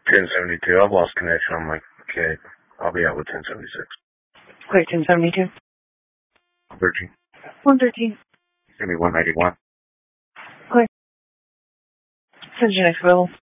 1072. I've lost connection on my kid. I'll be out with 1076. Clear 1072. 13. 113. Give me 191. Clear. Send your next level.